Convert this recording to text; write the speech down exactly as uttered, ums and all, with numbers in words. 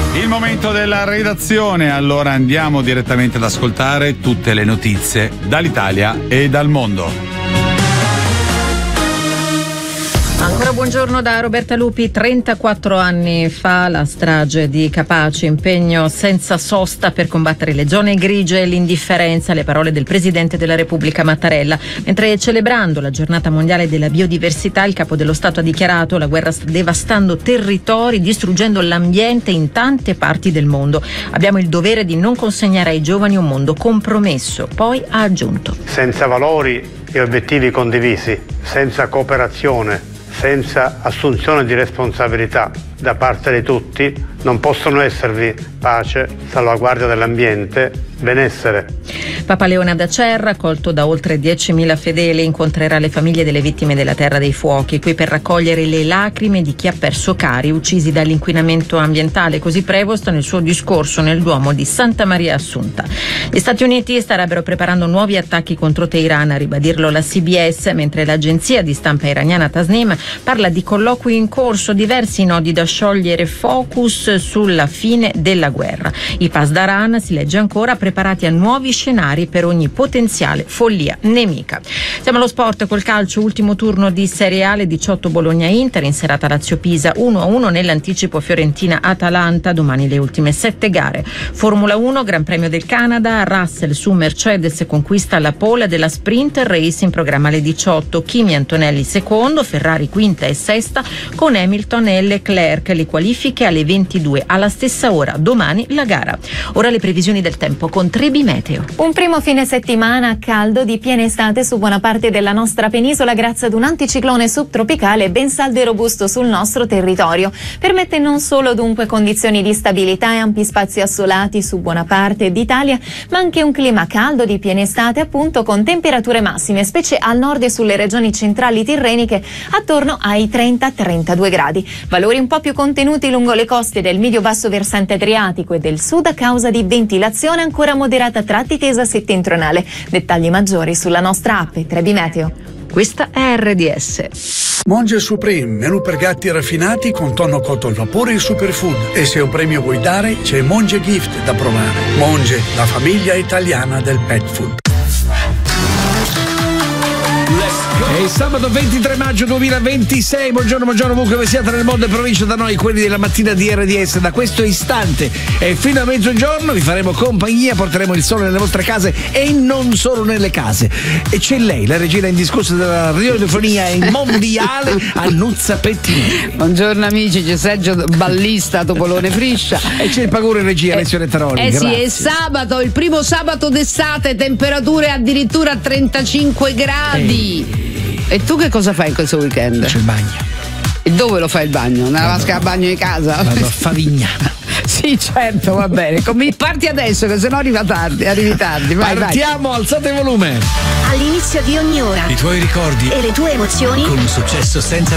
Il momento della redazione, allora andiamo direttamente ad ascoltare tutte le notizie dall'Italia e dal mondo. Ancora buongiorno da Roberta Lupi. trentaquattro anni fa la strage di Capaci, impegno senza sosta per combattere le zone grigie e l'indifferenza, le parole del Presidente della Repubblica Mattarella. Mentre celebrando la giornata mondiale della biodiversità, il Capo dello Stato ha dichiarato: la guerra sta devastando territori, distruggendo l'ambiente in tante parti del mondo. Abbiamo il dovere di non consegnare ai giovani un mondo compromesso. Poi ha aggiunto: senza valori e obiettivi condivisi, senza cooperazione, senza assunzione di responsabilità da parte di tutti, non possono esservi pace, salvaguardia dell'ambiente, benessere. Papa Leone ad Acerra, accolto da oltre diecimila fedeli, incontrerà le famiglie delle vittime della Terra dei Fuochi, qui per raccogliere le lacrime di chi ha perso cari uccisi dall'inquinamento ambientale. Così Prevost nel suo discorso nel Duomo di Santa Maria Assunta. Gli Stati Uniti starebbero preparando nuovi attacchi contro Teheran, a ribadirlo la C B S, mentre l'agenzia di stampa iraniana Tasnim parla di colloqui in corso, diversi nodi da sciogliere, focus sulla fine della guerra. I Pasdaran, si legge ancora, preparati a nuovi scenari per ogni potenziale follia nemica. Siamo allo sport col calcio, ultimo turno di Serie A, le diciotto Bologna-Inter, in serata Lazio-Pisa uno a uno, nell'anticipo Fiorentina-Atalanta, domani le ultime sette gare. Formula uno, Gran Premio del Canada, Russell su Mercedes conquista la pole della Sprint Race, in programma alle diciotto, Kimi Antonelli secondo, Ferrari quinta e sesta, con Hamilton e Leclerc, le qualifiche alle ventidue, alla stessa ora domani la gara. Ora le previsioni del tempo con Trebi Meteo. Un primo fine settimana caldo di piena estate su buona parte della nostra penisola grazie ad un anticiclone subtropicale ben saldo e robusto sul nostro territorio. Permette non solo dunque condizioni di stabilità e ampi spazi assolati su buona parte d'Italia, ma anche un clima caldo di piena estate, appunto, con temperature massime, specie al nord e sulle regioni centrali tirreniche, attorno ai trenta trentadue gradi. Valori un po' più contenuti lungo le coste del medio-basso versante adriatico e del sud a causa di ventilazione ancora moderata a tratti tesa settentrionale. Dettagli maggiori sulla nostra app Trebi Meteo. Questa è R D S. Monge Supreme, menù per gatti raffinati con tonno cotto al vapore e superfood. E se un premio vuoi dare, c'è Monge Gift da provare. Monge, la famiglia italiana del pet food. È sabato ventitré maggio duemilaventisei. Buongiorno, buongiorno ovunque voi siate nel mondo e provincia, da noi quelli della mattina di R D S. Da questo istante e fino a mezzogiorno vi faremo compagnia, porteremo il sole nelle vostre case e non solo nelle case. E c'è lei, la regina indiscussa della radiofonia mondiale, Annuzza Pettinelli. Buongiorno amici, c'è Sergio Ballista, Topolone Friscia. E c'è il Paguro in regia, Alessio Nettaroli. Eh Grazie. sì, è sabato, il primo sabato d'estate, temperature addirittura trentacinque gradi. Ehi. E tu che cosa fai in questo weekend? C'è il bagno. E dove lo fai il bagno? Nella Vado, vasca a bagno di casa? Vado a Favignana. Sì, certo, va bene. Come parti adesso, che sennò arriva tardi, arrivi tardi. Vai, Partiamo, vai. Alzate il volume. All'inizio di ogni ora. I tuoi ricordi e le tue emozioni. Con un successo senza